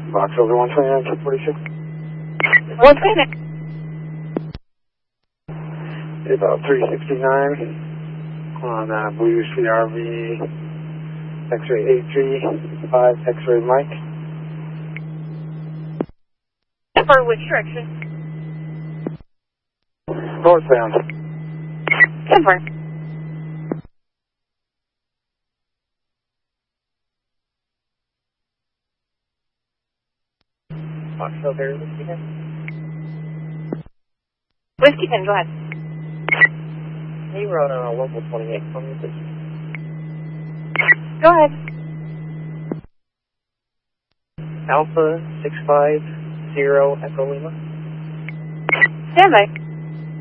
Box over 129, 246. 129. About 369 on Blue CRV X-ray 835 X-ray Mike. For which direction? Northbound. Confirm. Box over Whiskey 10. Whiskey 10, go ahead. He wrote on a local 28 for me, please. Go ahead. Alpha 650 Echo Lima. Stand by.